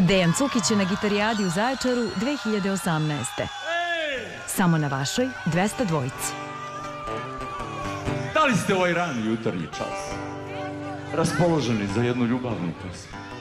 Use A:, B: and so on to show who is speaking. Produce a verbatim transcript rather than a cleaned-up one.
A: Dejan Cukić je na Gitarijadi u Zaječaru dve hiljade osamnaeste. Samo na vašoj dvesta dvojici.
B: Da li ste ovaj rani jutarnji čas raspoloženi za jednu ljubavnu pesmu?